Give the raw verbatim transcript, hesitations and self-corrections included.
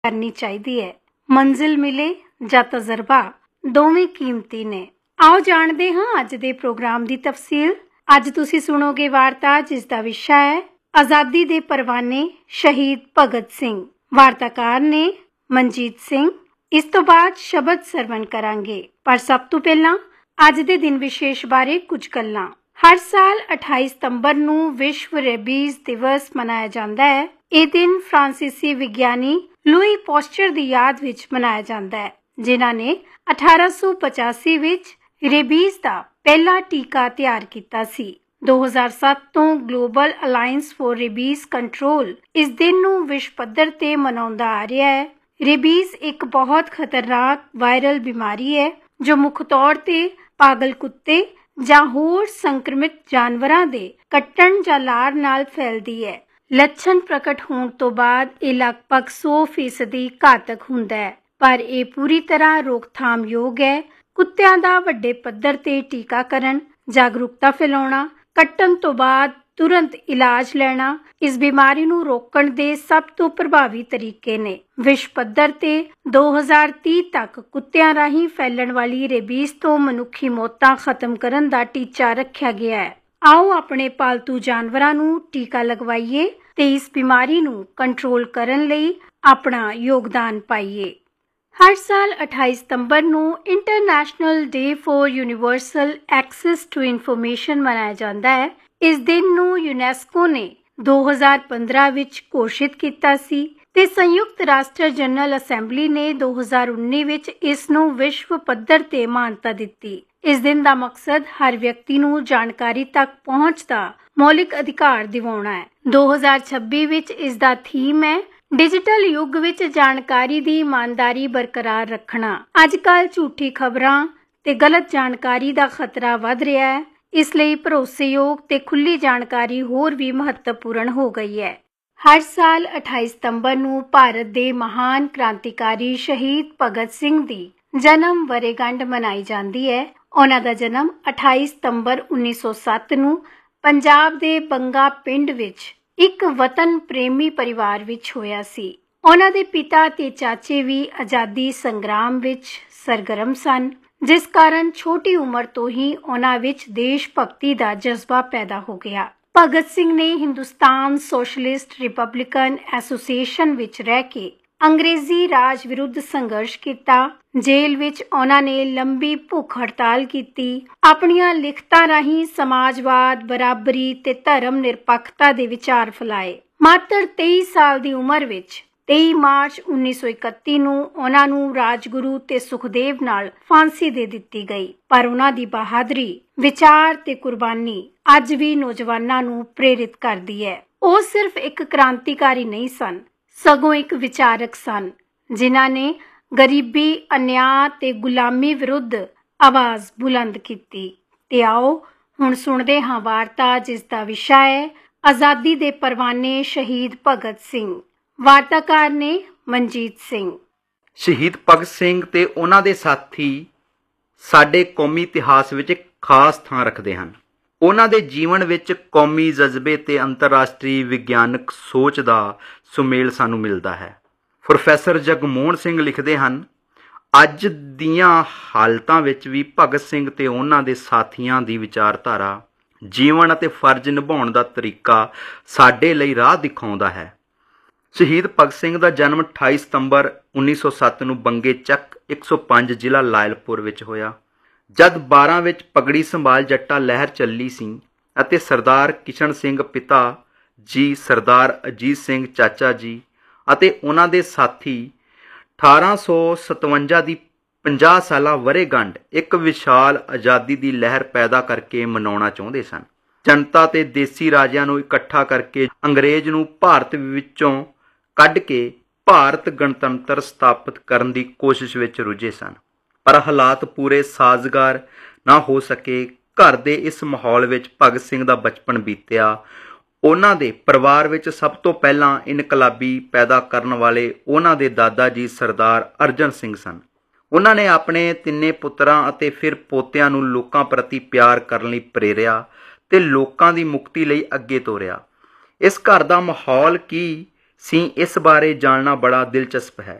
करनी चाहिए है। मंजिल मिले ਜਾਂ तजर्बा ਦੋਵੇਂ ਕੀਮਤੀ ਨੇ। ਆਓ ਜਾਣਦੇ ਹਾਂ ਅੱਜ ਦੇ ਪ੍ਰੋਗਰਾਮ ਦੀ ਤਫਸੀਲ। ਅੱਜ ਤੁਸੀਂ ਸੁਣੋਗੇ ਵਾਰਤਾ ਜਿਸ ਦਾ ਵਿਸ਼ਾ ਹੈ ਆਜ਼ਾਦੀ ਦੇ ਪਰਵਾਨੇ ਸ਼ਹੀਦ ਭਗਤ ਸਿੰਘ। ਵਾਰਤਾਕਾਰ ਨੇ ਮਨਜੀਤ ਸਿੰਘ। ਇਸ ਤੋਂ ਬਾਅਦ ਸ਼ਬਦ ਸਰਵਣ ਕਰਾਂਗੇ, ਪਰ ਸਭ ਤੋਂ ਪਹਿਲਾਂ ਅੱਜ ਦੇ ਦਿਨ ਵਿਸ਼ੇਸ਼ ਬਾਰੇ ਕੁਝ ਗੱਲਾਂ। ਹਰ ਸਾਲ ਅਠਾਈ ਸਤੰਬਰ ਨੂੰ ਵਿਸ਼ਵ ਰੇਬੀਜ਼ ਦਿਵਸ ਮਨਾਇਆ ਜਾਂਦਾ ਹੈ। ਇਹ ਦਿਨ ਫਰਾਂਸੀਸੀ ਵਿਗਿਆਨੀ ਲੂਈ ਪੋਸਚਰ ਦੀ ਯਾਦ ਵਿੱਚ ਮਨਾਇਆ ਜਾਂਦਾ ਹੈ, ਜਿਨ੍ਹਾਂ ਨੇ ਅਠਾਰਾਂ ਸੌ ਪਚਾਸੀ ਵਿੱਚ ਰੇਬੀਜ਼ ਦਾ ਪਹਿਲਾ ਟੀਕਾ ਤਿਆਰ ਕੀਤਾ ਸੀ। ਦੋ ਹਜ਼ਾਰ ਸੱਤ ਤੋਂ global alliance for rabies control ਇਸ ਦਿਨ ਨੂੰ ਵਿਸ਼ਵ ਪੱਧਰ ਤੇ ਮਨਾਉਂਦਾ ਆ ਰਿਹਾ ਹੈ। ਰੇਬੀਜ਼ ਇੱਕ ਬਹੁਤ ਖਤਰਨਾਕ ਵਾਇਰਲ ਬਿਮਾਰੀ ਹੈ ਜੋ ਮੁੱਖ ਤੌਰ ਤੇ ਪਾਗਲ ਕੁੱਤੇ ਜਾਂ ਹੋਰ ਸੰਕਰਮਿਤ ਜਾਨਵਰਾਂ ਦੇ ਕੱਟਣ ਜਾਂ ਲਾਰ ਨਾਲ ਫੈਲਦੀ ਹੈ। ਲੱਛਣ ਪ੍ਰਗਟ ਹੋਣ ਤੋਂ ਬਾਅਦ ਇਹ ਲਗਭਗ ਸੌ ਫੀਸਦੀ ਘਾਤਕ ਹੁੰਦਾ ਹੈ, ਪਰ ਇਹ ਪੂਰੀ ਤਰ੍ਹਾਂ ਰੋਕਥਾਮਯੋਗ ਹੈ। ਕੁੱਤਿਆਂ ਦਾ ਵੱਡੇ ਪੱਧਰ ਤੇ ਟੀਕਾਕਰਨ, ਜਾਗਰੂਕਤਾ ਫੈਲਾਉਣਾ, ਕੱਟਣ ਤੋਂ ਬਾਅਦ ਤੁਰੰਤ ਇਲਾਜ ਲੈਣਾ ਇਸ ਬਿਮਾਰੀ ਨੂੰ ਰੋਕਣ ਦੇ ਸਭ ਤੋਂ ਪ੍ਰਭਾਵੀ ਤਰੀਕੇ ਨੇ। ਵਿਸ਼ਵ ਪੱਧਰ ਤੇ ਦੋ ਹਜ਼ਾਰ ਤੀਹ ਤੱਕ ਕੁੱਤਿਆਂ ਰਾਹੀਂ ਫੈਲਣ ਵਾਲੀ ਰੇਬੀਜ਼ ਤੋਂ ਮਨੁੱਖੀ ਮੌਤਾਂ ਖਤਮ ਕਰਨ ਦਾ ਟੀਚਾ ਰੱਖਿਆ ਗਿਆ ਹੈ। ਆਓ ਆਪਣੇ ਪਾਲਤੂ ਜਾਨਵਰਾਂ ਨੂੰ ਟੀਕਾ ਲਗਵਾਈਏ ਤੇ ਇਸ ਬਿਮਾਰੀ ਨੂੰ ਕੰਟਰੋਲ ਕਰਨ ਲਈ ਆਪਣਾ ਯੋਗਦਾਨ ਪਾਈਏ। ਹਰ ਸਾਲ ਅਠਾਈ ਸਤੰਬਰ ਨੂੰ international day for universal access to information ਮਨਾਇਆ ਜਾਂਦਾ ਹੈ। ਇਸ ਦਿਨ ਨੂੰ ਯੂਨੈਸਕੋ ਨੇ ਦੋ ਹਜ਼ਾਰ ਪੰਦਰਾਂ ਵਿੱਚ ਘੋਸ਼ਿਤ ਕੀਤਾ ਸੀ ਤੇ ਸੰਯੁਕਤ ਰਾਸ਼ਟਰ ਜਨਰਲ ਅਸੈਂਬਲੀ ਨੇ ਦੋ ਹਜ਼ਾਰ ਉੱਨੀ ਵਿੱਚ ਇਸ ਨੂੰ ਵਿਸ਼ਵ ਪੱਧਰ ਤੇ ਮਾਨਤਾ ਦਿੱਤੀ। ਇਸ ਦਿਨ ਦਾ ਮਕਸਦ ਹਰ ਵਿਅਕਤੀ ਨੂੰ ਜਾਣਕਾਰੀ ਤੱਕ ਪਹੁੰਚ ਦਾ ਮੌਲਿਕ ਅਧਿਕਾਰ ਦਿਵਾਉਣਾ ਹੈ। ਦੋ ਹਜ਼ਾਰ ਛੱਬੀ ਵਿੱਚ ਇਸ ਦਾ ਥੀਮ ਹੈ ਡਿਜੀਟਲ ਯੁੱਗ ਵਿੱਚ ਜਾਣਕਾਰੀ ਦੀ ਇਮਾਨਦਾਰੀ ਬਰਕਰਾਰ ਰੱਖਣਾ। ਅੱਜ ਕੱਲ੍ਹ ਝੂਠੀ ਖਬਰਾਂ ਤੇ ਗਲਤ ਜਾਣਕਾਰੀ ਦਾ ਖਤਰਾ ਵੱਧ ਰਿਹਾ ਹੈ, ਇਸ ਲਈ ਭਰੋਸੇਯੋਗ ਤੇ ਖੁੱਲ੍ਹੀ ਜਾਣਕਾਰੀ ਹੋਰ ਵੀ ਮਹੱਤਵਪੂਰਨ ਹੋ ਗਈ ਹੈ। ਹਰ ਸਾਲ ਅਠਾਈ ਸਤੰਬਰ ਨੂੰ ਭਾਰਤ ਦੇ ਮਹਾਨ ਕ੍ਰਾਂਤੀਕਾਰੀ ਸ਼ਹੀਦ ਭਗਤ ਸਿੰਘ ਦੀ ਜਨਮ ਵਰ੍ਹੇਗੰਢ ਮਨਾਈ ਜਾਂਦੀ ਹੈ। ਉਹਨਾਂ ਦਾ ਜਨਮ ਅਠਾਈ ਸਤੰਬਰ ਉੱਨੀ ਸੌ ਸੱਤ ਨੂੰ ਪੰਜਾਬ ਦੇ ਬੰਗਾ ਪਿੰਡ ਵਿੱਚ ਇੱਕ ਵਤਨ ਪ੍ਰੇਮੀ ਪਰਿਵਾਰ ਵਿੱਚ ਹੋਇਆ ਸੀ। ਉਹਨਾਂ ਦੇ ਪਿਤਾ ਤੇ ਚਾਚੇ ਵੀ ਆਜ਼ਾਦੀ ਸੰਗਰਾਮ ਵਿੱਚ ਸਰਗਰਮ ਸਨ, ਜਿਸ ਕਾਰਨ ਛੋਟੀ ਉਮਰ ਤੋਂ ਹੀ ਉਹਨਾਂ ਵਿੱਚ ਦੇਸ਼ ਭਗਤੀ ਦਾ ਜਜ਼ਬਾ ਪੈਦਾ ਹੋ ਗਿਆ। ਭਗਤ ਸਿੰਘ ਨੇ ਹਿੰਦੁਸਤਾਨ ਸੋਸ਼ਲਿਸਟ ਰਿਪਬਲਿਕਨ ਐਸੋਸੀਏਸ਼ਨ ਵਿੱਚ ਰਹਿ ਕੇ ਅੰਗਰੇਜ਼ੀ ਰਾਜ ਵਿਰੁੱਧ ਸੰਘਰਸ਼ ਕੀਤਾ। ਜੇਲ੍ਹ ਵਿੱਚ ਉਹਨਾਂ ਨੇ ਲੰਬੀ ਭੁੱਖ ਹੜਤਾਲ ਕੀਤੀ। ਆਪਣੀਆਂ ਲਿਖਤਾਂ ਰਾਹੀਂ ਸਮਾਜਵਾਦ, ਬਰਾਬਰੀ ਤੇ ਧਰਮ ਨਿਰਪੱਖਤਾ ਦੇ ਵਿਚਾਰ ਫੈਲਾਏ। ਮਾਤਰ ਤੇਈ ਸਾਲ ਦੀ ਉਮਰ ਵਿੱਚ ਤੇਈ ਮਾਰਚ ਉੱਨੀ ਸੌ ਇਕੱਤੀ ਨੂੰ ਉਹਨਾਂ ਨੂੰ ਰਾਜਗੁਰੂ ਤੇ ਸੁਖਦੇਵ ਨਾਲ ਫਾਂਸੀ ਦੇ ਦਿੱਤੀ ਗਈ, ਪਰ ਉਹਨਾਂ ਦੀ ਬਹਾਦਰੀ, ਵਿਚਾਰ ਤੇ ਕੁਰਬਾਨੀ ਅੱਜ ਵੀ ਨੌਜਵਾਨਾਂ ਨੂੰ ਪ੍ਰੇਰਿਤ ਕਰਦੀ ਹੈ। ਉਹ ਸਿਰਫ ਇੱਕ ਕ੍ਰਾਂਤੀਕਾਰੀ ਨਹੀਂ ਸਨ, ਸਗੋਂ ਇੱਕ ਵਿਚਾਰਕ ਸਨ, ਜਿਨ੍ਹਾਂ ਨੇ ਗਰੀਬੀ, ਅਨਿਆਂ ਤੇ ਗੁਲਾਮੀ ਵਿਰੁੱਧ ਆਵਾਜ਼ ਬੁਲੰਦ ਕੀਤੀ। ਤੇ ਆਓ ਹੁਣ ਸੁਣਦੇ ਹਾਂ ਵਾਰਤਾ ਜਿਸ ਦਾ ਵਿਸ਼ਾ ਹੈ ਆਜ਼ਾਦੀ ਦੇ ਪਰਵਾਨੇ ਸ਼ਹੀਦ ਭਗਤ ਸਿੰਘ। ਵਾਰਤਾਕਾਰ ਨੇ ਮਨਜੀਤ ਸਿੰਘ। ਸ਼ਹੀਦ ਭਗਤ ਸਿੰਘ ਤੇ ਉਹਨਾਂ ਦੇ ਸਾਥੀ ਸਾਡੇ ਕੌਮੀ ਇਤਿਹਾਸ ਵਿੱਚ ਇੱਕ ਖਾਸ ਥਾਂ ਰੱਖਦੇ ਹਨ। ਉਹਨਾਂ ਦੇ ਜੀਵਨ ਵਿੱਚ ਕੌਮੀ ਜਜ਼ਬੇ ਤੇ ਅੰਤਰਰਾਸ਼ਟਰੀ ਵਿਗਿਆਨਕ ਸੋਚ ਦਾ ਸੁਮੇਲ ਸਾਨੂੰ ਮਿਲਦਾ ਹੈ। ਪ੍ਰੋਫੈਸਰ ਜਗਮੋਹਨ ਸਿੰਘ ਲਿਖਦੇ ਹਨ, ਅੱਜ ਦੀਆਂ ਹਾਲਤਾਂ ਵਿੱਚ ਵੀ ਭਗਤ ਸਿੰਘ ਤੇ ਉਹਨਾਂ ਦੇ ਸਾਥੀਆਂ ਦੀ ਵਿਚਾਰਧਾਰਾ, ਜੀਵਨ ਅਤੇ ਫਰਜ਼ ਨਿਭਾਉਣ ਦਾ ਤਰੀਕਾ ਸਾਡੇ ਲਈ ਰਾਹ ਦਿਖਾਉਂਦਾ ਹੈ। ਸ਼ਹੀਦ ਭਗਤ ਸਿੰਘ ਦਾ ਜਨਮ ਅਠਾਈ ਸਤੰਬਰ ਉੱਨੀ ਸੌ ਸੱਤ ਨੂੰ ਬੰਗੇ ਚੱਕ ਇੱਕ ਸੌ ਪੰਜ ਜ਼ਿਲ੍ਹਾ ਲਾਇਲਪੁਰ ਵਿੱਚ ਹੋਇਆ। ਜਦ ਬਾਰਾਂ ਵਿੱਚ ਪਗੜੀ ਸੰਭਾਲ ਜੱਟਾ ਲਹਿਰ ਚੱਲੀ ਸੀ ਅਤੇ ਸਰਦਾਰ ਕਿਸ਼ਨ ਸਿੰਘ ਪਿਤਾ ਜੀ, ਸਰਦਾਰ ਅਜੀਤ ਸਿੰਘ ਚਾਚਾ ਜੀ ਅਤੇ ਉਹਨਾਂ ਦੇ ਸਾਥੀ ਅਠਾਰਾਂ ਸੌ ਸਤਵੰਜਾ ਦੀ ਪੰਜਾਹ ਸਾਲਾ ਵਰ੍ਹੇਗੰਢ ਇੱਕ ਵਿਸ਼ਾਲ ਆਜ਼ਾਦੀ ਦੀ ਲਹਿਰ ਪੈਦਾ ਕਰਕੇ ਮਨਾਉਣਾ ਚਾਹੁੰਦੇ ਸਨ। ਜਨਤਾ ਤੇ ਦੇਸੀ ਰਾਜਿਆਂ ਨੂੰ ਇਕੱਠਾ ਕਰਕੇ ਅੰਗਰੇਜ਼ ਨੂੰ ਭਾਰਤ ਵਿੱਚੋਂ ਕੱਢ ਕੇ ਭਾਰਤ ਗਣਤੰਤਰ ਸਥਾਪਿਤ ਕਰਨ ਦੀ ਕੋਸ਼ਿਸ਼ ਵਿੱਚ ਰੁੱਝੇ ਸਨ, ਪਰ ਹਾਲਾਤ ਪੂਰੇ ਸਾਜ਼ਗਾਰ ਨਾ ਹੋ ਸਕੇ। ਘਰ ਦੇ ਇਸ ਮਾਹੌਲ ਵਿੱਚ ਭਗਤ ਸਿੰਘ ਦਾ ਬਚਪਨ ਬੀਤਿਆ। ਉਹਨਾਂ ਦੇ ਪਰਿਵਾਰ ਵਿੱਚ ਸਭ ਤੋਂ ਪਹਿਲਾਂ ਇਨਕਲਾਬੀ ਪੈਦਾ ਕਰਨ ਵਾਲੇ ਉਹਨਾਂ ਦੇ ਦਾਦਾ ਜੀ ਸਰਦਾਰ ਅਰਜਨ ਸਿੰਘ ਸਨ। ਉਹਨਾਂ ਨੇ ਆਪਣੇ ਤਿੰਨੇ ਪੁੱਤਰਾਂ ਅਤੇ ਫਿਰ ਪੋਤਿਆਂ ਨੂੰ ਲੋਕਾਂ ਪ੍ਰਤੀ ਪਿਆਰ ਕਰਨ ਲਈ ਪ੍ਰੇਰਿਆ ਤੇ ਲੋਕਾਂ ਦੀ ਮੁਕਤੀ ਲਈ ਅੱਗੇ ਤੋਰਿਆ। ਇਸ ਘਰ ਦਾ ਮਾਹੌਲ ਕੀ ਸੀ ਇਸ ਬਾਰੇ ਜਾਣਨਾ ਬੜਾ ਦਿਲਚਸਪ ਹੈ।